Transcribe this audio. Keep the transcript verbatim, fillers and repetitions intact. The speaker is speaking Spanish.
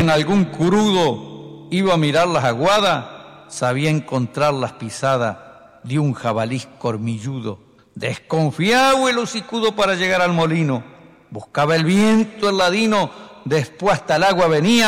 en algún crudo iba a mirar las aguadas, sabía encontrar las pisadas de un jabalí cormilludo. Desconfiado el hocicudo para llegar al molino, buscaba el viento el ladino, después hasta el agua venía